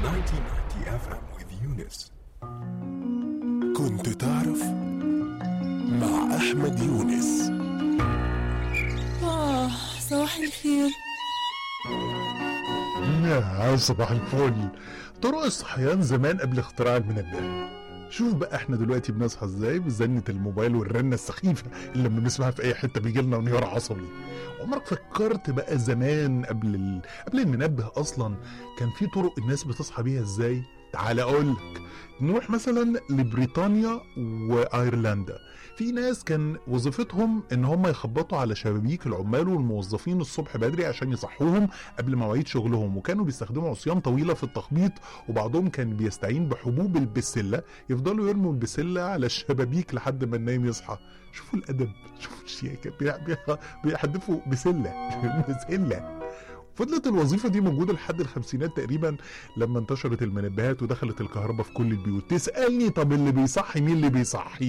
1990 FM with Yunus. كنت تعرف مع أحمد يونس. صباح الخير. صباح الفل. طرق الصحيان زمان قبل اختراع المنبه. شوف بقى احنا دلوقتي بنصحى ازاي بزنة الموبايل والرنة السخيفة اللي لما بنسمعها في اي حتة بيجيلنا انهيار عصبي. عمرك فكرت بقى زمان قبل المنبه اصلا كان في طرق الناس بتصحى بيها ازاي؟ تعال اقولك. نروح مثلا لبريطانيا وايرلندا. في ناس كان وظيفتهم ان هم يخبطوا على شبابيك العمال والموظفين الصبح بدري عشان يصحوهم قبل مواعيد شغلهم، وكانوا بيستخدموا عصيان طويلة في التخبيط، وبعضهم كان بيستعين بحبوب البسلة يفضلوا يرموا البسلة على الشبابيك لحد ما النايم يصحى. شوفوا الادب، شوفوا الشياكة، بيحدفوا بسلة. فضلت الوظيفة دي موجودة لحد الخمسينات تقريبا لما انتشرت المنبهات ودخلت الكهرباء في كل البيوت. تسألني طب اللي بيصحي مين اللي بيصحي؟